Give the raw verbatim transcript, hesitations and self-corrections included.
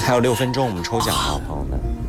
还有六分钟，我们抽奖啊，朋友们。